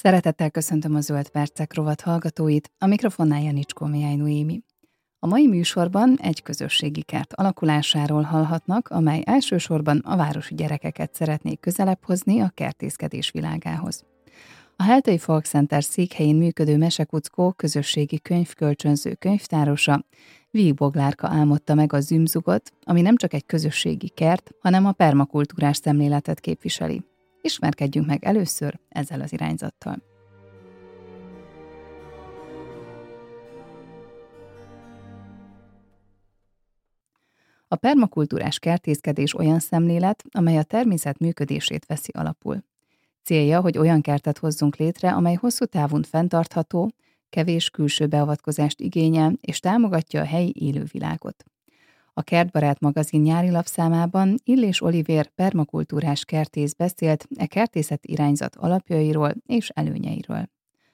Szeretettel köszöntöm a Zöld Percek rovat hallgatóit, a mikrofonnál Janicskó Mihály Noémi. A mai műsorban egy közösségi kert alakulásáról hallhatnak, amely elsősorban a városi gyerekeket szeretné közelebb hozni a kertészkedés világához. A Heltai Folk Center székhelyén működő Mesekuckó közösségi könyvkölcsönző könyvtárosa Víg Boglárka álmodta meg a Zümzugot, ami nem csak egy közösségi kert, hanem a permakultúrás szemléletet képviseli. Ismerkedjünk meg először ezzel az irányzattal. A permakultúrás kertészkedés olyan szemlélet, amely a természet működését veszi alapul. Célja, hogy olyan kertet hozzunk létre, amely hosszú távon fenntartható, kevés külső beavatkozást igényel és támogatja a helyi élővilágot. A Kertbarát magazin nyári lapszámában Illés Olivér permakultúrás kertész beszélt kertészeti irányzat alapjairól és előnyeiről.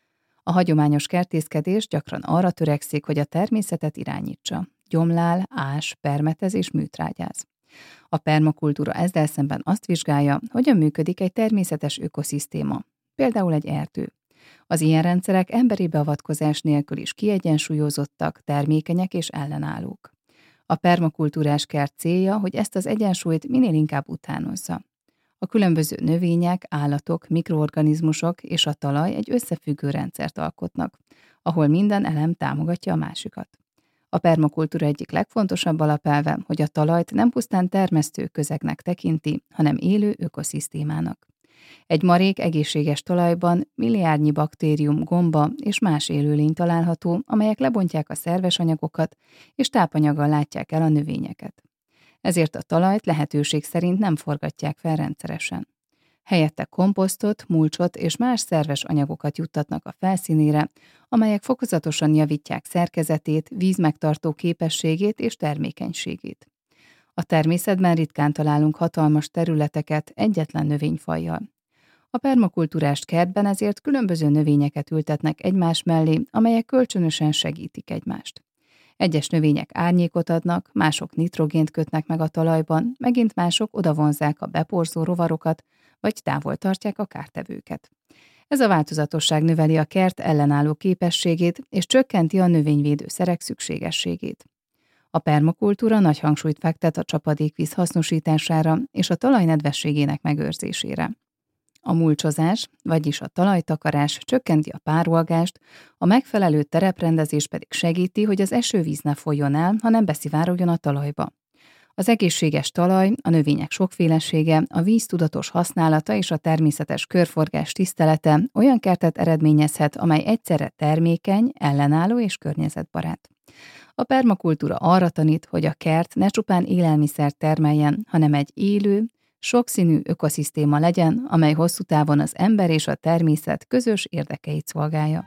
A hagyományos kertészkedés gyakran arra törekszik, hogy a természetet irányítsa. Gyomlál, ás, permetez és műtrágyáz. A permakultúra ezzel szemben azt vizsgálja, hogyan működik egy természetes ökoszisztéma, például egy erdő. Az ilyen rendszerek emberi beavatkozás nélkül is kiegyensúlyozottak, termékenyek és ellenállók. A permakultúrás kert célja, hogy ezt az egyensúlyt minél inkább utánozza. A különböző növények, állatok, mikroorganizmusok és a talaj egy összefüggő rendszert alkotnak, ahol minden elem támogatja a másikat. A permakultúra egyik legfontosabb alapelve, hogy a talajt nem pusztán termesztő közegnek tekinti, hanem élő ökoszisztémának. Egy marék egészséges talajban milliárdnyi baktérium, gomba és más élőlény található, amelyek lebontják a szerves anyagokat és tápanyaggal látják el a növényeket. Ezért a talajt lehetőség szerint nem forgatják fel rendszeresen. Helyette komposztot, mulcsot és más szerves anyagokat juttatnak a felszínére, amelyek fokozatosan javítják szerkezetét, vízmegtartó képességét és termékenységét. A természetben ritkán találunk hatalmas területeket egyetlen növényfajjal. A permakultúrás kertben ezért különböző növényeket ültetnek egymás mellé, amelyek kölcsönösen segítik egymást. Egyes növények árnyékot adnak, mások nitrogént kötnek meg a talajban, megint mások odavonzzák a beporzó rovarokat, vagy távol tartják a kártevőket. Ez a változatosság növeli a kert ellenálló képességét és csökkenti a növényvédőszerek szükségességét. A permakultúra nagy hangsúlyt fektet a csapadékvíz hasznosítására és a talaj nedvességének megőrzésére. A mulcsozás, vagyis a talajtakarás csökkenti a párolgást, a megfelelő tereprendezés pedig segíti, hogy az esővíz ne folyjon el, hanem beszivárogjon a talajba. Az egészséges talaj, a növények sokfélesége, a víz tudatos használata és a természetes körforgás tisztelete olyan kertet eredményezhet, amely egyszerre termékeny, ellenálló és környezetbarát. A permakultúra arra tanít, hogy a kert ne csupán élelmiszert termeljen, hanem egy élő, sokszínű ökoszisztéma legyen, amely hosszú távon az ember és a természet közös érdekeit szolgálja.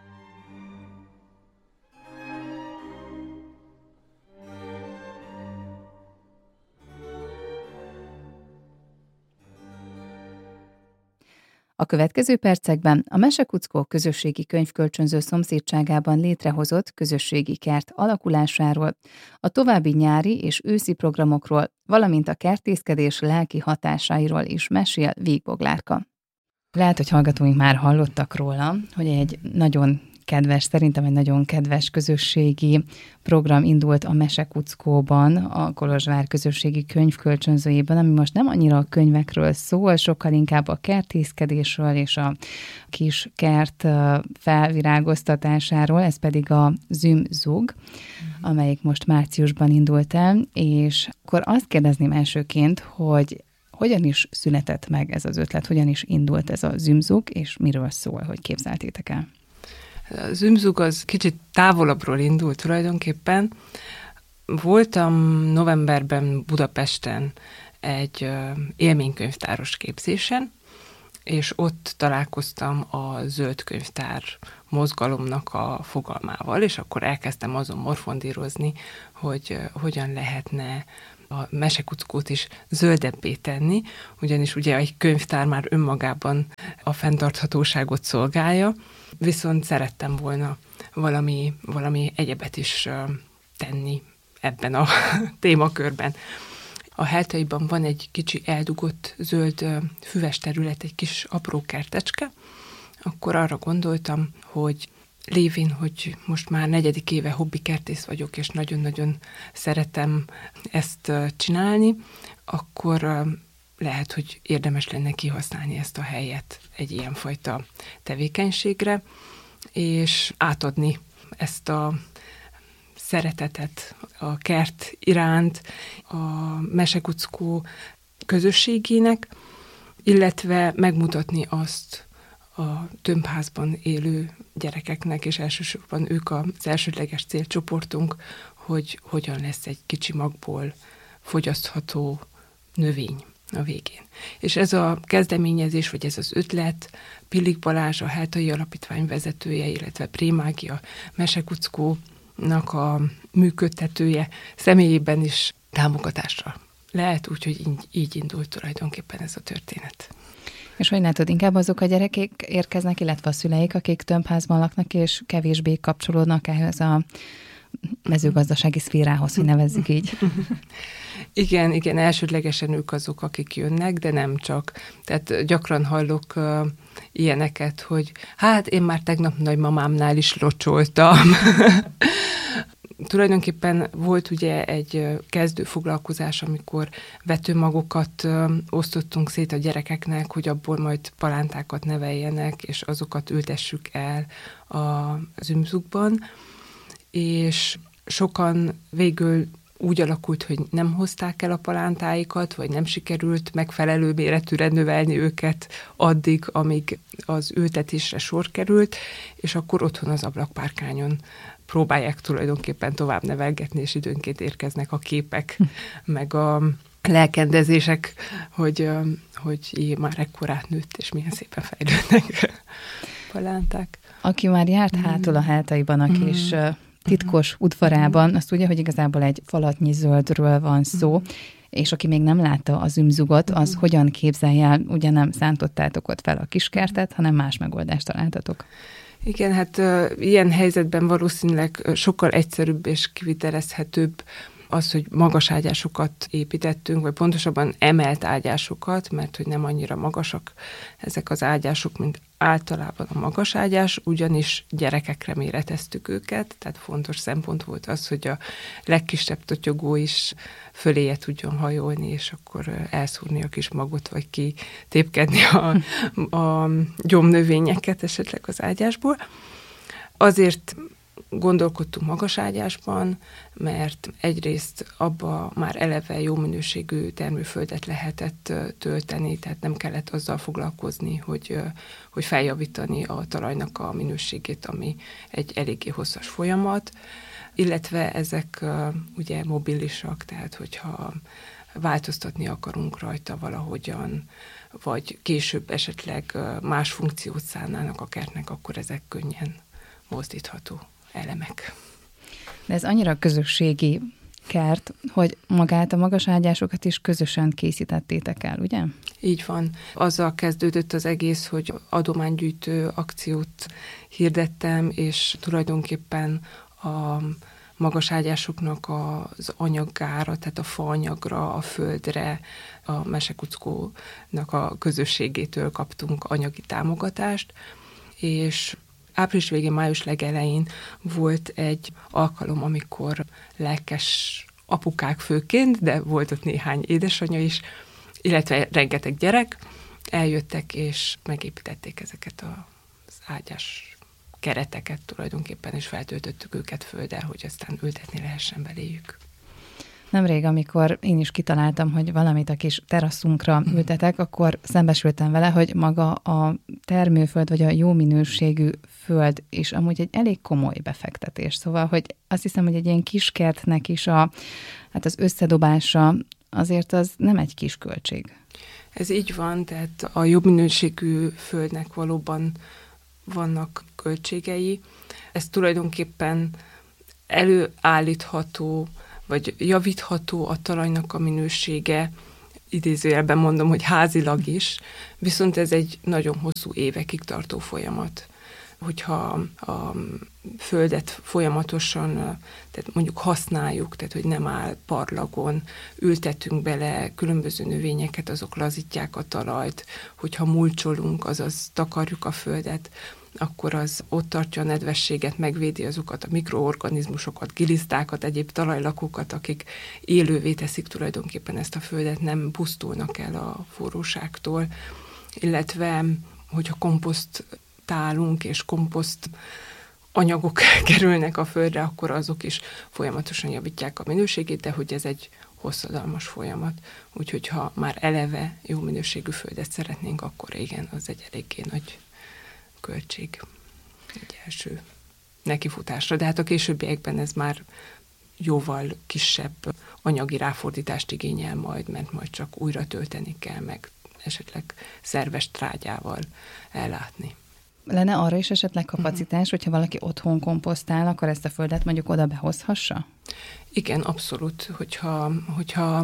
A következő percekben a Mesekuckó közösségi könyvkölcsönző szomszédságában létrehozott közösségi kert alakulásáról, a további nyári és őszi programokról, valamint a kertészkedés lelki hatásairól is mesél Víg Boglárka. Lehet, hogy hallgatóink már hallottak róla, hogy szerintem egy nagyon kedves közösségi program indult a Mesekuckóban, a Kolozsvár közösségi könyvkölcsönzőjében, ami most nem annyira a könyvekről szól, sokkal inkább a kertészkedésről és a kis kert felvirágoztatásáról, ez pedig a Zümzug, amelyik most márciusban indult el, és akkor azt kérdezném elsőként, hogy hogyan is született meg ez az ötlet, hogyan is indult ez a Zümzug, és miről szól, hogy képzeltétek el? A Zümzug az kicsit távolabbról indult tulajdonképpen. Voltam novemberben Budapesten egy élménykönyvtáros képzésen, és ott találkoztam a zöld könyvtár mozgalomnak a fogalmával, és akkor elkezdtem azon morfondírozni, hogy hogyan lehetne a Mesekuckót is zöldebbé tenni, ugyanis ugye egy könyvtár már önmagában a fenntarthatóságot szolgálja, viszont szerettem volna valami egyebet is tenni ebben a témakörben. A Heltaiban van egy kicsi eldugott zöld füves terület, egy kis apró kertecske, akkor arra gondoltam, hogy lévén, hogy most már 4. éve hobbikertész vagyok, és nagyon-nagyon szeretem ezt csinálni, akkor lehet, hogy érdemes lenne kihasználni ezt a helyet egy ilyenfajta tevékenységre, és átadni ezt a szeretetet a kert iránt a Mesekuckó közösségének, illetve megmutatni azt a tömbházban élő gyerekeknek, és elsősorban ők az elsődleges célcsoportunk, hogy hogyan lesz egy kicsi magból fogyasztható növény a végén. És ez a kezdeményezés, vagy ez az ötlet, Pillik Balázs, a Heltai Alapítvány vezetője, illetve Prémági, a Mesekuckónak a működtetője személyében is támogatásra lehet, úgyhogy így indult tulajdonképpen ez a történet. És hogy látod, inkább azok a gyerekek érkeznek, illetve a szüleik, akik tömbházban laknak, és kevésbé kapcsolódnak ehhez a mezőgazdasági szférához, hogy nevezzük így. Igen, elsődlegesen ők azok, akik jönnek, de nem csak. Tehát gyakran hallok ilyeneket, hogy hát én már tegnap nagymamámnál is locsoltam. Tulajdonképpen volt ugye egy kezdő foglalkozás, amikor vetőmagokat osztottunk szét a gyerekeknek, hogy abból majd palántákat neveljenek, és azokat ültessük el az ümzukban, és sokan végül úgy alakult, hogy nem hozták el a palántáikat, vagy nem sikerült megfelelő méretűre növelni őket addig, amíg az ültetésre sor került, és akkor otthon az ablakpárkányon próbálják tulajdonképpen tovább nevelgetni, és időnként érkeznek a képek, meg a lelkendezések, hogy már ekkorát nőtt, és milyen szépen fejlődnek palánták. Aki már járt hátul a Heltaiban, a kis titkos udvarában, azt tudja, hogy igazából egy falatnyi zöldről van szó, és aki még nem látta az ümzugot, az hogyan képzelje el, ugye nem szántottátok ott fel a kiskertet, hanem más megoldást találtatok. Igen, hát ilyen helyzetben valószínűleg sokkal egyszerűbb és kivitelezhetőbb az, hogy magas ágyásokat építettünk, vagy pontosabban emelt ágyásokat, mert hogy nem annyira magasak ezek az ágyások, mint általában a magas ágyás, ugyanis gyerekekre méreteztük őket, tehát fontos szempont volt az, hogy a legkisebb totyogó is föléje tudjon hajolni, és akkor elszúrni a kis magot, vagy kitépkedni a gyomnövényeket esetleg az ágyásból. Azért gondolkodtunk magas ágyásban, mert egyrészt abba már eleve jó minőségű termőföldet lehetett tölteni, tehát nem kellett azzal foglalkozni, hogy feljavítani a talajnak a minőségét, ami egy eléggé hosszas folyamat, illetve ezek ugye mobilisak, tehát hogyha változtatni akarunk rajta valahogyan, vagy később esetleg más funkciót szánnának a kertnek, akkor ezek könnyen mozdítható elemek. De ez annyira közösségi kert, hogy magát a magas ágyásokat is közösen készítettétek el, ugye? Így van. Azzal kezdődött az egész, hogy adománygyűjtő akciót hirdettem, és tulajdonképpen a magas ágyásoknak az anyaggára, tehát a faanyagra, a földre, a Mesekuckónak a közösségétől kaptunk anyagi támogatást, és április végén, május legelején volt egy alkalom, amikor lelkes apukák főként, de volt ott néhány édesanyja is, illetve rengeteg gyerek, eljöttek és megépítették ezeket az ágyás kereteket tulajdonképpen, és feltöltöttük őket földdel, hogy aztán ültetni lehessen beléjük. Nemrég, amikor én is kitaláltam, hogy valamit a kis teraszunkra ültetek, akkor szembesültem vele, hogy maga a termőföld, vagy a jó minőségű föld is amúgy egy elég komoly befektetés. Szóval, hogy azt hiszem, hogy egy ilyen kiskertnek is az összedobása azért az nem egy kis költség. Ez így van, tehát a jobb minőségű földnek valóban vannak költségei. Ez tulajdonképpen előállítható, vagy javítható a talajnak a minősége, idézőjelben mondom, hogy házilag is, viszont ez egy nagyon hosszú évekig tartó folyamat. hogyha a földet folyamatosan, tehát mondjuk használjuk, tehát hogy nem áll parlagon, ültetünk bele különböző növényeket, azok lazítják a talajt, hogyha mulcsolunk, azaz takarjuk a földet, akkor az ott tartja a nedvességet, megvédi azokat a mikroorganizmusokat, gilisztákat, egyéb talajlakókat, akik élővé teszik tulajdonképpen ezt a földet, nem pusztulnak el a forróságtól, illetve hogyha komposzt tálunk és komposzt anyagok kerülnek a földre, akkor azok is folyamatosan javítják a minőségét, de hogy ez egy hosszadalmas folyamat. Úgyhogy ha már eleve jó minőségű földet szeretnénk, akkor igen, az egy eléggé nagy költség egy első nekifutásra. De hát a későbbiekben ez már jóval kisebb anyagi ráfordítást igényel majd, mert majd csak újra tölteni kell, meg esetleg szerves trágyával ellátni. Lenne arra is esetleg kapacitás, hogyha valaki otthon komposztál, akkor ezt a földet mondjuk oda behozhassa? Igen, abszolút. Hogyha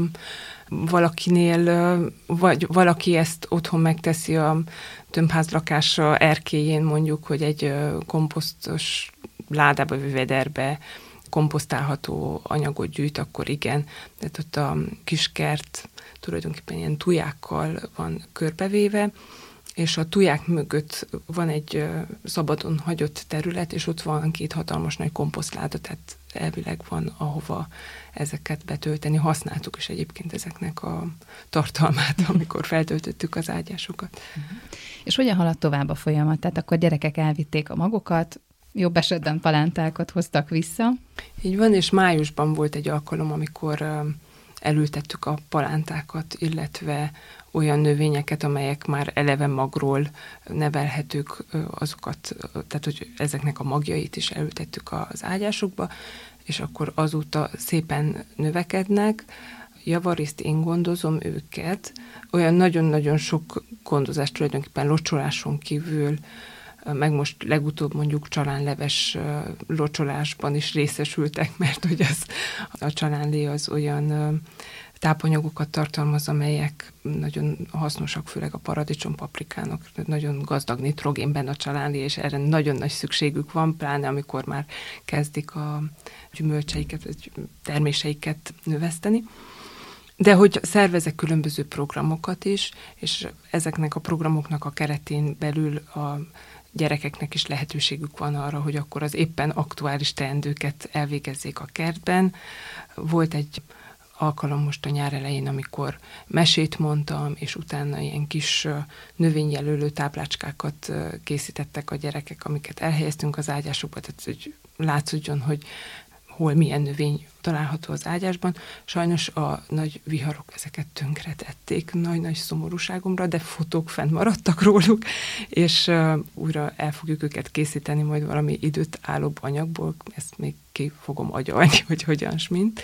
valakinél, vagy valaki ezt otthon megteszi a tömbházlakása erkélyén mondjuk, hogy egy komposztos ládába vagy vederbe komposztálható anyagot gyűjt, akkor igen. Tehát ott a kiskert tulajdonképpen ilyen tujákkal van körbevéve, és a tuják mögött van egy szabadon hagyott terület, és ott van 2 hatalmas nagy komposztláda, tehát elvileg van, ahova ezeket betölteni. Használtuk is egyébként ezeknek a tartalmát, amikor feltöltöttük az ágyásokat. És hogyan haladt tovább a folyamat? Tehát akkor gyerekek elvitték a magokat, jobb esetben palántákat hoztak vissza? Így van, és májusban volt egy alkalom, amikor elültettük a palántákat, illetve olyan növényeket, amelyek már eleve magról nevelhetők, azokat, tehát hogy ezeknek a magjait is elültettük az ágyásokba, és akkor azóta szépen növekednek. Javarészt én gondozom őket. Olyan nagyon-nagyon sok gondozást tulajdonképpen locsoláson kívül, meg most legutóbb mondjuk csalánleves locsolásban is részesültek, mert hogy a csalánlé az olyan tápanyagokat tartalmaz, amelyek nagyon hasznosak, főleg a paradicsom paprikának, nagyon gazdag nitrogénben a csalánlé, és erre nagyon nagy szükségük van, pláne amikor már kezdik a gyümölcseiket, vagy terméseiket növeszteni. De hogy szervezek különböző programokat is, és ezeknek a programoknak a keretén belül a gyerekeknek is lehetőségük van arra, hogy akkor az éppen aktuális teendőket elvégezzék a kertben. Volt egy alkalom most a nyár elején, amikor mesét mondtam, és utána ilyen kis növényjelölő táblácskákat készítettek a gyerekek, amiket elhelyeztünk az ágyásokba, tehát hogy látszódjon, hogy hol milyen növény található az ágyásban. Sajnos a nagy viharok ezeket tönkretették, nagy-nagy szomorúságomra, de fotók fent maradtak róluk, és újra el fogjuk őket készíteni majd valami időt állóbb anyagból, ezt még ki fogom agyalni, hogy hogyan s mint.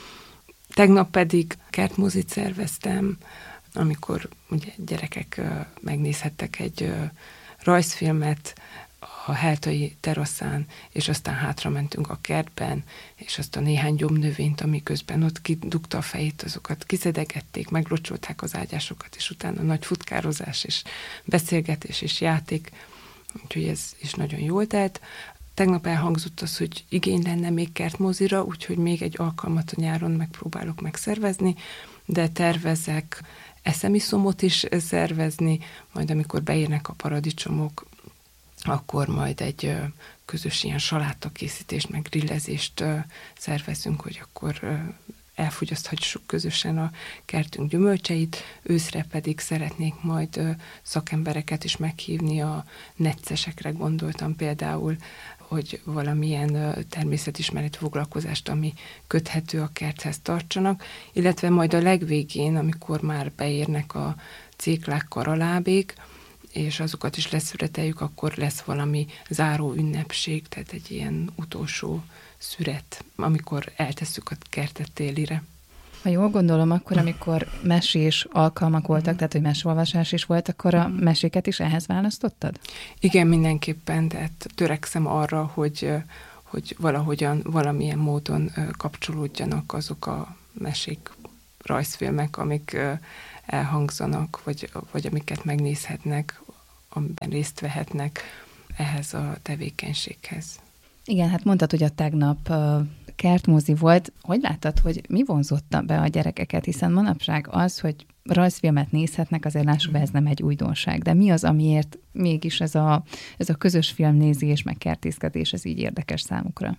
Tegnap pedig kertmozit szerveztem, amikor ugye gyerekek megnézhettek egy rajzfilmet a Heltai teraszán, és aztán hátra mentünk a kertben, és azt a néhány gyomnövényt, ami közben ott kidugta a fejét, azokat kiszedegették, meglocsolták az ágyásokat, és utána nagy futkározás, és beszélgetés, és játék, úgyhogy ez is nagyon jól telt. Tegnap elhangzott az, hogy igény lenne még kertmozira, úgyhogy még egy alkalmat a nyáron megpróbálok megszervezni, de tervezek eszemiszomot is szervezni, majd amikor beérnek a paradicsomok, akkor majd egy közös ilyen salátakészítést, meg grillezést szervezünk, hogy akkor elfogyaszthatjuk közösen a kertünk gyümölcseit, őszre pedig szeretnék majd szakembereket is meghívni, a neccesekre gondoltam például, hogy valamilyen természetismereti foglalkozást, ami köthető a kerthez tartsanak, illetve majd a legvégén, amikor már beérnek a céklák, karalábék, és azokat is leszüreteljük, akkor lesz valami záró ünnepség, tehát egy ilyen utolsó szüret, amikor eltesszük a kertet télire. Ha jól gondolom, akkor amikor mesés alkalmak voltak, tehát hogy meseolvasás is volt, akkor a meséket is ehhez választottad? Igen, mindenképpen, tehát törekszem arra, hogy valahogyan, valamilyen módon kapcsolódjanak azok a mesék, rajzfilmek, amik elhangzanak, vagy amiket megnézhetnek, amiben részt vehetnek ehhez a tevékenységhez. Igen, hát mondtad, hogy a tegnap kertmozi volt. Hogy láttad, hogy mi vonzotta be a gyerekeket? Hiszen manapság az, hogy rajzfilmet nézhetnek, azért lássuk be, ez nem egy újdonság. De mi az, amiért mégis ez a közös filmnézés, meg kertészkedés, ez így érdekes számukra?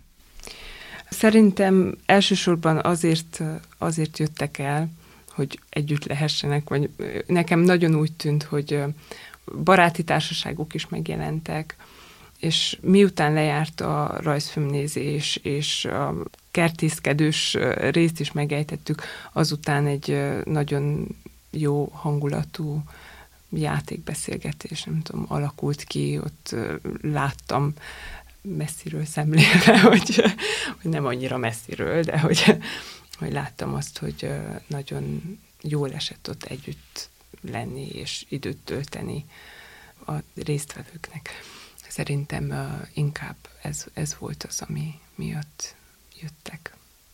Szerintem elsősorban azért jöttek el, hogy együtt lehessenek, vagy nekem nagyon úgy tűnt, hogy baráti társaságok is megjelentek, és miután lejárt a rajzfilmnézés, és a kertészkedős részt is megejtettük, azután egy nagyon jó hangulatú játékbeszélgetés, nem tudom, alakult ki, ott láttam messziről szemlélve, hogy nem annyira messziről, de hogy láttam azt, hogy nagyon jól esett ott együtt lenni és időt tölteni a résztvevőknek. Szerintem inkább ez volt az, ami miatt jöttek.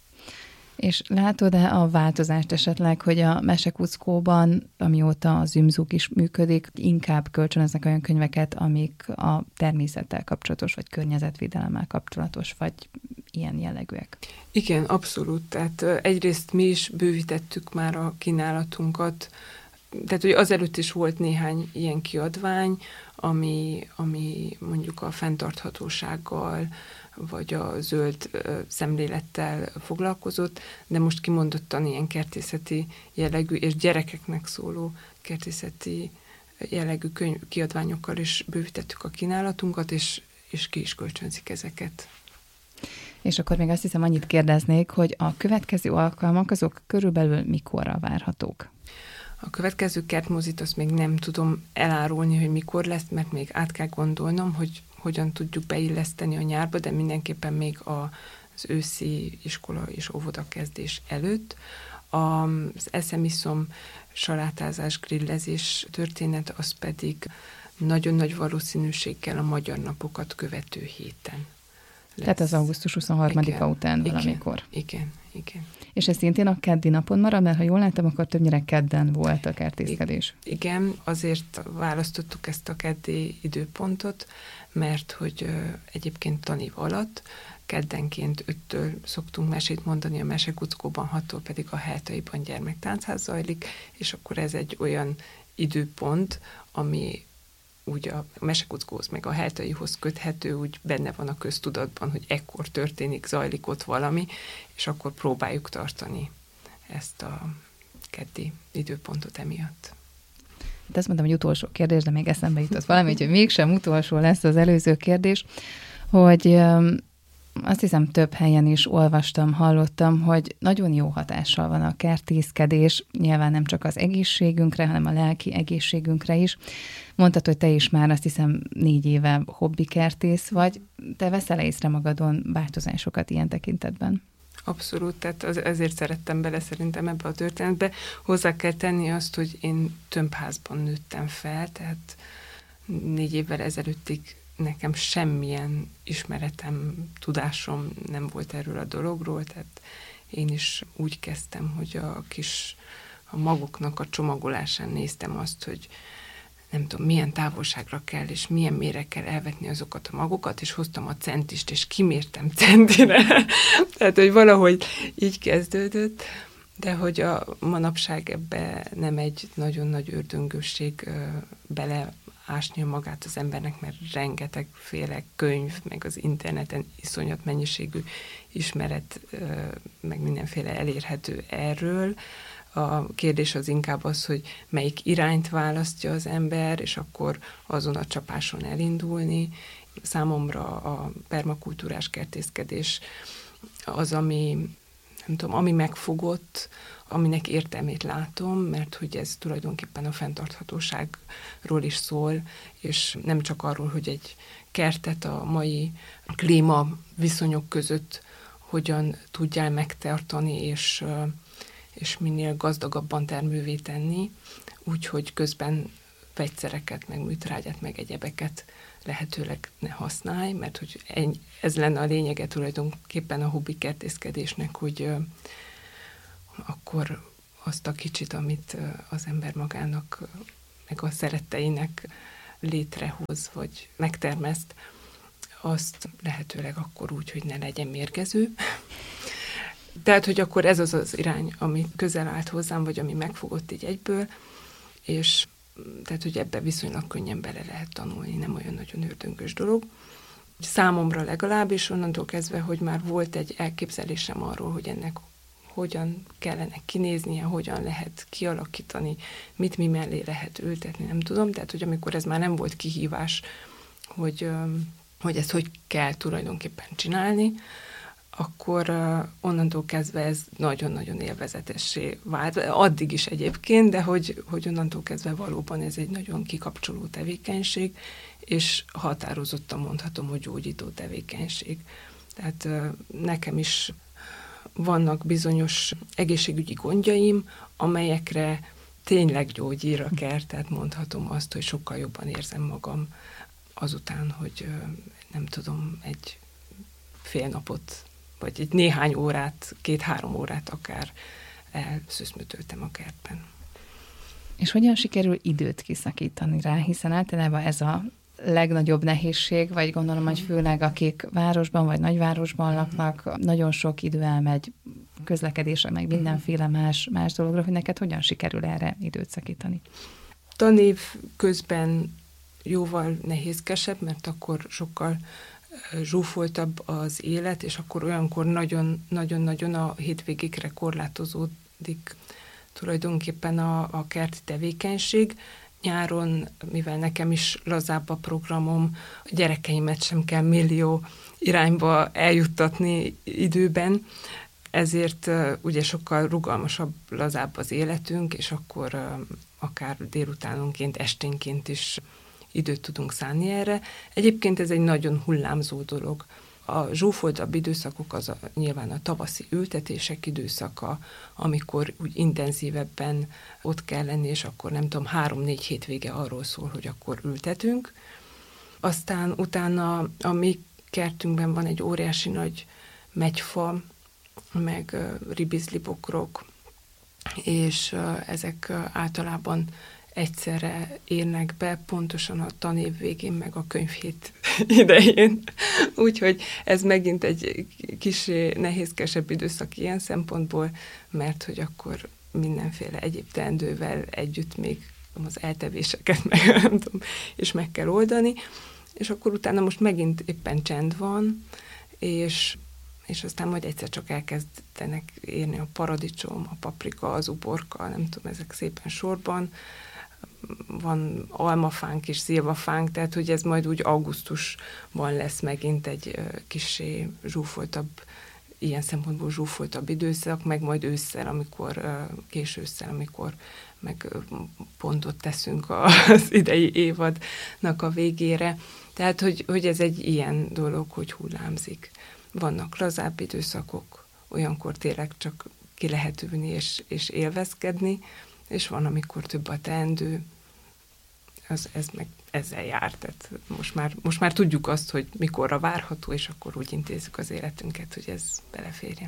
És látod-e a változást esetleg, hogy a Mesekuckóban, amióta a Zümzug is működik, inkább kölcsönöznek olyan könyveket, amik a természettel kapcsolatos, vagy környezetvédelemmel kapcsolatos, vagy ilyen jellegűek? Igen, abszolút. Tehát egyrészt mi is bővítettük már a kínálatunkat, tehát hogy azelőtt is volt néhány ilyen kiadvány, ami mondjuk a fenntarthatósággal, vagy a zöld szemlélettel foglalkozott, de most kimondottan ilyen kertészeti jellegű, és gyerekeknek szóló kertészeti jellegű kiadványokkal is bővítettük a kínálatunkat, és ki is kölcsönzik ezeket. És akkor még azt hiszem annyit kérdeznék, hogy a következő alkalmak azok körülbelül mikorra várhatók? A következő kertmozit azt még nem tudom elárulni, hogy mikor lesz, mert még át kell gondolnom, hogy hogyan tudjuk beilleszteni a nyárba, de mindenképpen még az őszi iskola és óvodakezdés előtt. Az eszem-iszom salátázás, grillezés történet, az pedig nagyon nagy valószínűséggel a magyar napokat követő héten lesz. Tehát az augusztus 23-a után valamikor. Igen. És ez szintén a keddi napon marad, mert ha jól láttam, akkor többnyire kedden volt a kertészkedés. Igen, azért választottuk ezt a keddi időpontot, mert hogy egyébként tanév alatt keddenként 5-től szoktunk mesét mondani a Mesekuckóban, 6-tól pedig a Heltaiban gyermektáncházz zajlik, és akkor ez egy olyan időpont, ami úgy a Mesekuckóhoz meg a Heltaihoz köthető, úgy benne van a köztudatban, hogy ekkor történik, zajlik ott valami, és akkor próbáljuk tartani ezt a keddi időpontot emiatt. Hát ezt mondtam, hogy utolsó kérdés, de még eszembe jutott valami, hogy mégsem utolsó lesz az előző kérdés, hogy azt hiszem több helyen is olvastam, hallottam, hogy nagyon jó hatással van a kertészkedés, nyilván nem csak az egészségünkre, hanem a lelki egészségünkre is. Mondtad, hogy te is már azt hiszem 4 éve hobbikertész vagy. Te veszel észre magadon változásokat ilyen tekintetben? Abszolút, tehát ezért szerettem bele szerintem ebbe a történetbe. Hozzá kell tenni azt, hogy én tömbházban nőttem fel, tehát 4 évvel ezelőttig nekem semmilyen ismeretem, tudásom nem volt erről a dologról, tehát én is úgy kezdtem, hogy a magoknak a csomagolásán néztem azt, hogy nem tudom, milyen távolságra kell, és milyen mélyre kell elvetni azokat a magokat, és hoztam a centist, és kimértem centire. Tehát, hogy valahogy így kezdődött, de hogy a manapság ebbe nem egy nagyon nagy ördöngösség beleásnia magát az embernek, mert rengetegféle könyv, meg az interneten iszonyat mennyiségű ismeret, meg mindenféle elérhető erről. A kérdés az inkább az, hogy melyik irányt választja az ember, és akkor azon a csapáson elindulni. Számomra a permakultúrás kertészkedés az, ami, nem tudom, ami megfogott, aminek értelmét látom, mert hogy ez tulajdonképpen a fenntarthatóságról is szól, és nem csak arról, hogy egy kertet a mai klíma viszonyok között hogyan tudjál megtartani, és minél gazdagabban termővé tenni, úgyhogy közben vegyszereket, meg műtrágyát, meg egyebeket lehetőleg ne használj, mert hogy ez lenne a lényege tulajdonképpen a hobbi kertészkedésnek, hogy akkor azt a kicsit, amit az ember magának, meg a szeretteinek létrehoz, vagy megtermeszt, azt lehetőleg akkor úgy, hogy ne legyen mérgező. Tehát, hogy akkor ez az az irány, ami közel állt hozzám, vagy ami megfogott így egyből, és tehát, hogy ebbe viszonylag könnyen bele lehet tanulni, nem olyan nagyon ördöngös dolog. Számomra legalábbis onnantól kezdve, hogy már volt egy elképzelésem arról, hogy ennek hogyan kellene kinéznie, hogyan lehet kialakítani, mit mi mellé lehet ültetni, nem tudom. Tehát, hogy amikor ez már nem volt kihívás, hogy ezt hogy kell tulajdonképpen csinálni, akkor onnantól kezdve ez nagyon-nagyon élvezetessé vált. Addig is egyébként, de hogy onnantól kezdve valóban ez egy nagyon kikapcsoló tevékenység, és határozottan mondhatom, hogy gyógyító tevékenység. Tehát nekem is vannak bizonyos egészségügyi gondjaim, amelyekre tényleg gyógyíra kell, tehát mondhatom azt, hogy sokkal jobban érzem magam azután, hogy nem tudom, egy fél napot, vagy egy néhány órát, 2-3 órát akár elszűzmötöltem a kertben. És hogyan sikerül időt kiszakítani rá, hiszen általában ez a legnagyobb nehézség, vagy gondolom, hogy főleg akik városban vagy nagyvárosban laknak, nagyon sok idő elmegy közlekedésre, meg mindenféle más dologra, hogy neked hogyan sikerül erre időt szakítani? Tanév közben jóval nehézkesebb, mert akkor sokkal zsúfoltabb az élet, és akkor olyankor nagyon-nagyon a hétvégékre korlátozódik tulajdonképpen a kerti tevékenység. Nyáron, mivel nekem is lazább a programom, a gyerekeimet sem kell millió irányba eljuttatni időben, ezért ugye sokkal rugalmasabb, lazább az életünk, és akkor akár délutánonként, esténként is időt tudunk szánni erre. Egyébként ez egy nagyon hullámzó dolog. A zsúfoltabb időszakok nyilván a tavaszi ültetések időszaka, amikor úgy intenzívebben ott kell lenni, és akkor nem tudom, 3-4 hétvége arról szól, hogy akkor ültetünk. Aztán utána a mi kertünkben van egy óriási nagy megyfa, meg ribizlibokrok, és ezek általában egyszerre érnek be, pontosan a tanév végén, meg a könyvhét idején. Úgyhogy ez megint egy kis nehézkesebb időszak ilyen szempontból, mert hogy akkor mindenféle egyéb teendővel együtt még az eltevéseket meg, nem tudom, és meg kell oldani. És akkor utána most megint éppen csend van, és aztán majd egyszer csak elkezdenek érni a paradicsom, a paprika, az uborka, nem tudom, ezek szépen sorban. Van almafánk és szilvafánk, tehát hogy ez majd úgy augusztusban lesz megint egy kissé zsúfoltabb, ilyen szempontból zsúfoltabb időszak, meg majd ősszel, késő ősszel, amikor meg pontot teszünk az idei évadnak a végére. Tehát, hogy ez egy ilyen dolog, hogy hullámzik. Vannak lazább időszakok, olyankor tényleg csak ki lehet ülni és élvezkedni, és van, amikor több a teendő, ez meg ezzel jár. Tehát most már tudjuk azt, hogy mikorra várható, és akkor úgy intézzük az életünket, hogy ez beleférjen.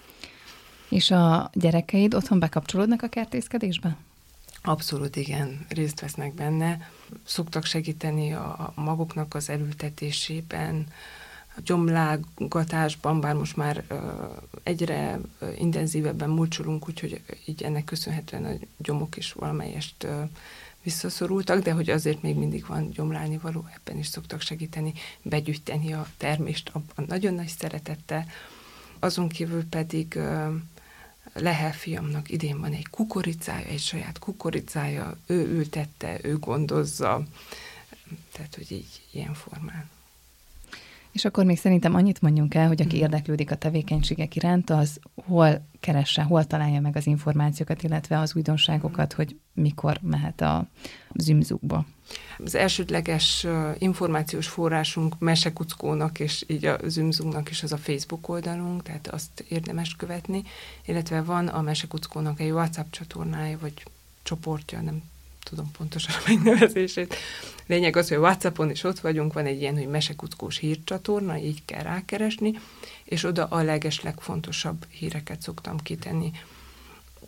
És a gyerekeid otthon bekapcsolódnak a kertészkedésbe? Abszolút igen, részt vesznek benne. Szoktak segíteni a maguknak az elültetésében, a gyomlágatásban, bár most már egyre intenzívebben mulcsolunk, úgyhogy így ennek köszönhetően a gyomok is valamelyest visszaszorultak, de hogy azért még mindig van gyomlálnivaló, ebben is szoktak segíteni, begyűjteni a termést, abban nagyon nagy szeretettel. Azon kívül pedig Lehel fiamnak idén van egy kukoricája, egy saját kukoricája, ő ültette, ő gondozza, tehát hogy így ilyen formán. És akkor még szerintem annyit mondjunk el, hogy aki érdeklődik a tevékenységek iránt, az hol keresse, hol találja meg az információkat, illetve az újdonságokat, hogy mikor mehet a Zümzugba. Az elsődleges információs forrásunk Mesekuckónak, és így a Zümzugnak is az a Facebook oldalunk, tehát azt érdemes követni, illetve van a Mesekuckónak egy WhatsApp csatornája, vagy csoportja, nem tudom pontosan a megnevezését. Lényeg az, hogy WhatsAppon is ott vagyunk, van egy ilyen, hogy Mesekuckós hírcsatorna, így kell rákeresni, és oda a legfontosabb híreket szoktam kitenni.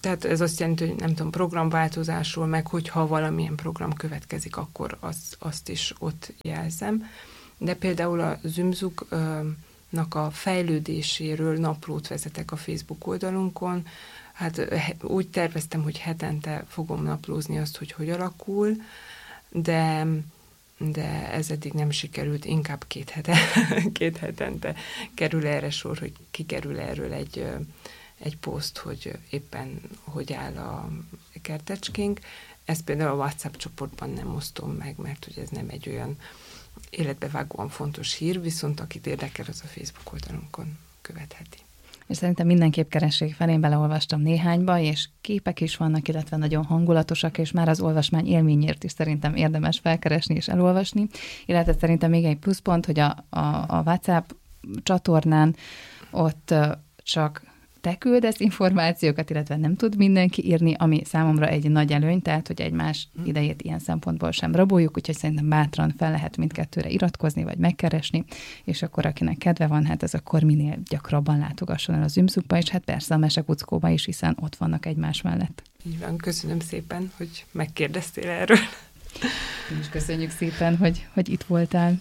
Tehát ez azt jelenti, hogy nem tudom, programváltozásról, meg hogyha valamilyen program következik, akkor azt is ott jelzem. De például a Zümzugnak a fejlődéséről naplót vezetek a Facebook oldalunkon. Hát úgy terveztem, hogy hetente fogom naplózni azt, hogy alakul, de ez eddig nem sikerült, inkább 2 hetente kerül erre sor, hogy kikerül erről egy poszt, hogy éppen hogy áll a kertecskénk. Ezt például a WhatsApp csoportban nem osztom meg, mert hogy ez nem egy olyan életbevágóan fontos hír, viszont akit érdekel, az a Facebook oldalunkon követheti. És szerintem mindenképp keressék fel, én beleolvastam néhányba, és képek is vannak, illetve nagyon hangulatosak, és már az olvasmány élményért is szerintem érdemes felkeresni és elolvasni. Illetve szerintem még egy pluszpont, hogy a WhatsApp csatornán ott csak te küldesz információkat, illetve nem tud mindenki írni, ami számomra egy nagy előny, tehát, hogy egymás idejét ilyen szempontból sem raboljuk, úgyhogy szerintem bátran fel lehet mindkettőre iratkozni, vagy megkeresni, és akkor akinek kedve van, hát ez akkor minél gyakrabban látogasson el a Zümzugba, és hát persze a Mesekuckóba is, hiszen ott vannak egymás mellett. Így van, köszönöm szépen, hogy megkérdeztél erről. Mi is köszönjük szépen, hogy itt voltál.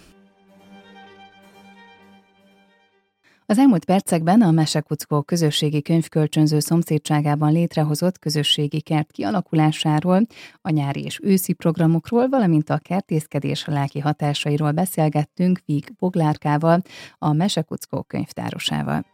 Az elmúlt percekben a Mesekuckó közösségi könyvkölcsönző szomszédságában létrehozott közösségi kert kialakulásáról, a nyári és őszi programokról, valamint a kertészkedés lelki hatásairól beszélgettünk Víg Boglárkával, a Mesekuckó könyvtárosával.